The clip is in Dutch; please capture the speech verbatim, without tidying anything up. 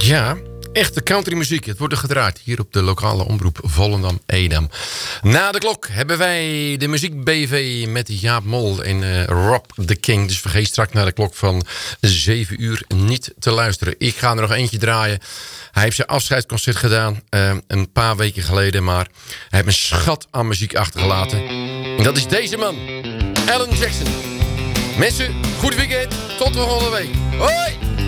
Ja, echte countrymuziek. Het wordt er gedraaid hier op de lokale omroep Volendam-Edam. Na de klok hebben wij de Muziek B V met Jaap Mol en uh, Rob the King. Dus vergeet straks na de klok van zeven uur niet te luisteren. Ik ga er nog eentje draaien. Hij heeft zijn afscheidsconcert gedaan uh, een paar weken geleden. Maar hij heeft een schat aan muziek achtergelaten. En dat is deze man, Alan Jackson. Mensen, goed weekend. Tot de volgende week. Hoi!